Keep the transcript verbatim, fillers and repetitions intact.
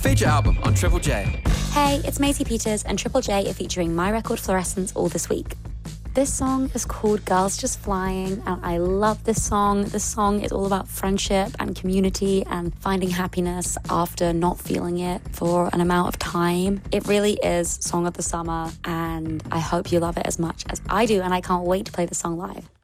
feature album on Triple J. Hey, it's Maisie Peters, and Triple J are featuring my record Fluorescence all this week. This song is called Girls Just Flying, and I love this song. This song is all about friendship and community and finding happiness after not feeling it for an amount of time. It really is Song of the Summer, and I hope you love it as much as I do, and I can't wait to play the song live.